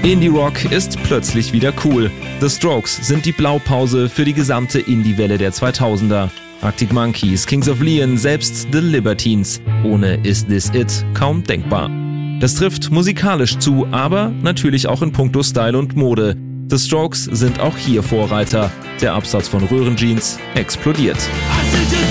Indie-Rock ist plötzlich wieder cool. The Strokes sind die Blaupause für die gesamte Indie-Welle der 2000er. Arctic Monkeys, Kings of Leon, selbst The Libertines. Ohne Is This It kaum denkbar. Das trifft musikalisch zu, aber natürlich auch in puncto Style und Mode. The Strokes sind auch hier Vorreiter. Der Absatz von Röhrenjeans explodiert.